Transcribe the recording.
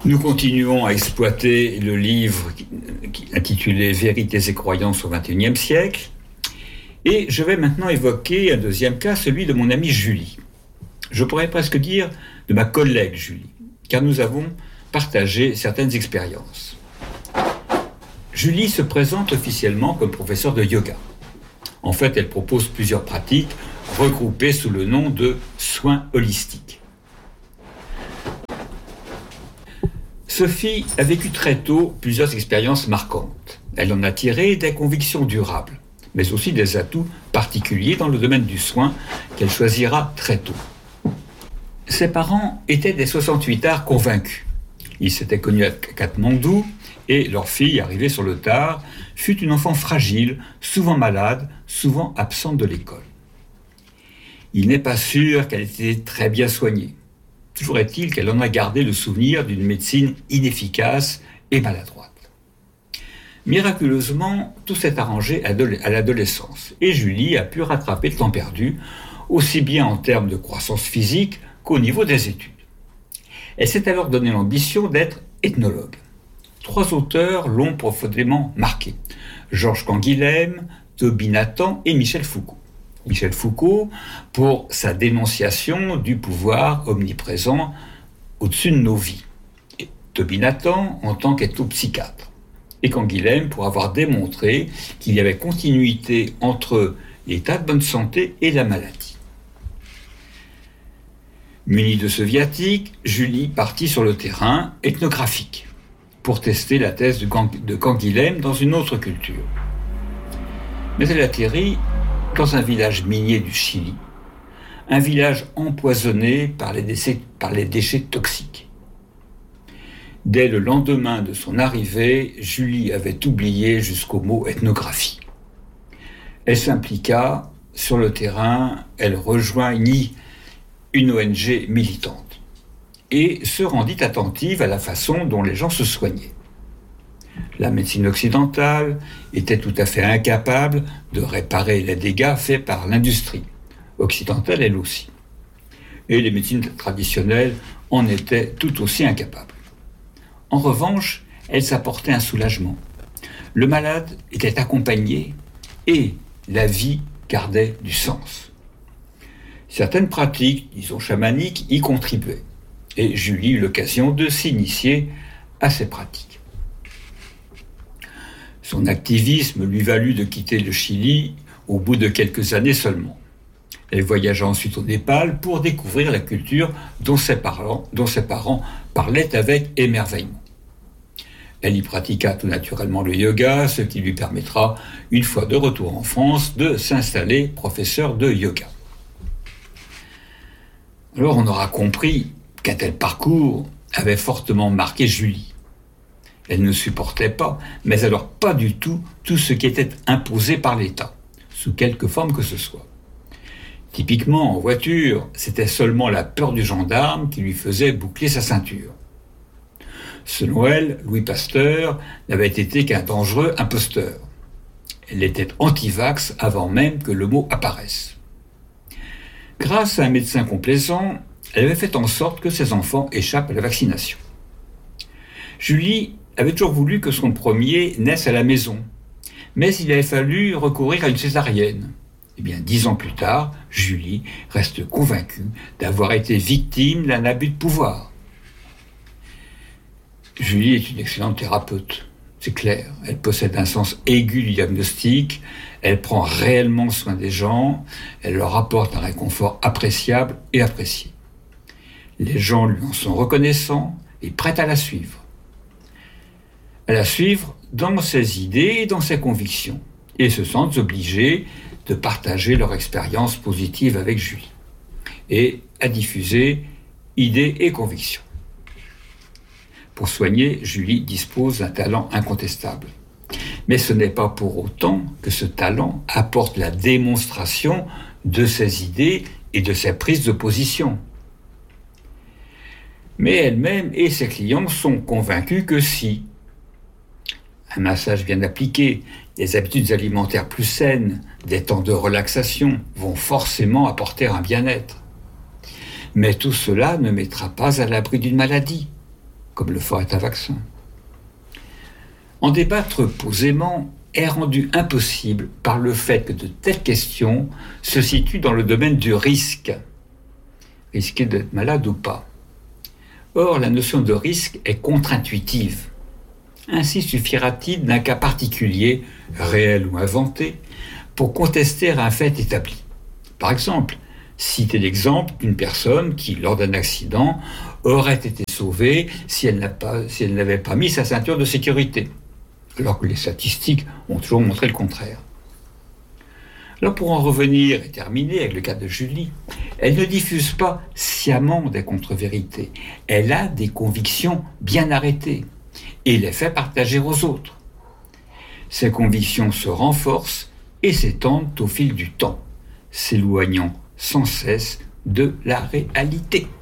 Nous continuons à exploiter le livre intitulé « Vérités et croyances au XXIe siècle ». Et je vais maintenant évoquer un deuxième cas, celui de mon amie Julie. Je pourrais presque dire de ma collègue Julie, car nous avons partagé certaines expériences. Julie se présente officiellement comme professeure de yoga. En fait, elle propose plusieurs pratiques regroupées sous le nom de soins holistiques. Sophie a vécu très tôt plusieurs expériences marquantes. Elle en a tiré des convictions durables, mais aussi des atouts particuliers dans le domaine du soin qu'elle choisira très tôt. Ses parents étaient des 68ards convaincus. Ils s'étaient connus à Katmandou et leur fille, arrivée sur le tard, fut une enfant fragile, souvent malade, souvent absente de l'école. Il n'est pas sûr qu'elle ait été très bien soignée. Toujours est-il qu'elle en a gardé le souvenir d'une médecine inefficace et maladroite. Miraculeusement, tout s'est arrangé à l'adolescence et Julie a pu rattraper le temps perdu, aussi bien en termes de croissance physique qu'au niveau des études. Elle s'est alors donné l'ambition d'être ethnologue. 3 auteurs l'ont profondément marquée: Georges Canguilhem, Toby Nathan et Michel Foucault. Michel Foucault pour sa dénonciation du pouvoir omniprésent au-dessus de nos vies. Et Toby Nathan en tant qu'ethnopsychiatre. Et Canguilhem pour avoir démontré qu'il y avait continuité entre l'état de bonne santé et la maladie. Munie de ce viatique, Julie partit sur le terrain ethnographique pour tester la thèse de Canguilhem dans une autre culture. Mais elle atterrit dans un village minier du Chili, un village empoisonné par les déchets toxiques. Dès le lendemain de son arrivée, Julie avait oublié jusqu'au mot ethnographie. Elle s'impliqua sur le terrain, elle rejoignit une ONG militante et se rendit attentive à la façon dont les gens se soignaient. La médecine occidentale était tout à fait incapable de réparer les dégâts faits par l'industrie, occidentale elle aussi. Et les médecines traditionnelles en étaient tout aussi incapables. En revanche, elles apportaient un soulagement. Le malade était accompagné et la vie gardait du sens. Certaines pratiques, disons chamaniques, y contribuaient. Et Julie eut l'occasion de s'initier à ces pratiques. Son activisme lui valut de quitter le Chili au bout de quelques années seulement. Elle voyagea ensuite au Népal pour découvrir la culture dont ses parents parlaient avec émerveillement. Elle y pratiqua tout naturellement le yoga, ce qui lui permettra, une fois de retour en France, de s'installer professeur de yoga. Alors on aura compris qu'un tel parcours avait fortement marqué Julie. Elle ne supportait pas, mais alors pas du tout ce qui était imposé par l'État, sous quelque forme que ce soit. Typiquement, en voiture, c'était seulement la peur du gendarme qui lui faisait boucler sa ceinture. Selon elle, Louis Pasteur n'avait été qu'un dangereux imposteur. Elle était anti-vax avant même que le mot apparaisse. Grâce à un médecin complaisant, elle avait fait en sorte que ses enfants échappent à la vaccination. Julie avait toujours voulu que son premier naisse à la maison, mais il avait fallu recourir à une césarienne. 10 ans plus tard, Julie reste convaincue d'avoir été victime d'un abus de pouvoir. Julie est une excellente thérapeute, c'est clair. Elle possède un sens aigu du diagnostic, elle prend réellement soin des gens, elle leur apporte un réconfort appréciable et apprécié. Les gens lui en sont reconnaissants et prêts à la suivre. À la suivre dans ses idées et dans ses convictions, et se sentent obligés de partager leur expérience positive avec Julie, et à diffuser idées et convictions. Pour soigner, Julie dispose d'un talent incontestable. Mais ce n'est pas pour autant que ce talent apporte la démonstration de ses idées et de ses prises de position. Mais elle-même et ses clients sont convaincus que si un massage bien appliqué, des habitudes alimentaires plus saines, des temps de relaxation vont forcément apporter un bien-être. Mais tout cela ne mettra pas à l'abri d'une maladie. comme le ferait un vaccin. En débattre posément est rendu impossible par le fait que de telles questions se situent dans le domaine du risque. Risquer d'être malade ou pas. Or, la notion de risque est contre-intuitive. Ainsi suffira-t-il d'un cas particulier, réel ou inventé, pour contester un fait établi. Par exemple, citer l'exemple d'une personne qui, lors d'un accident, aurait été sauvée si elle n'avait pas mis sa ceinture de sécurité, alors que les statistiques ont toujours montré le contraire. Alors pour en revenir et terminer avec le cas de Julie, elle ne diffuse pas sciemment des contre-vérités. Elle a des convictions bien arrêtées et les fait partager aux autres. Ces convictions se renforcent et s'étendent au fil du temps, s'éloignant sans cesse de la réalité.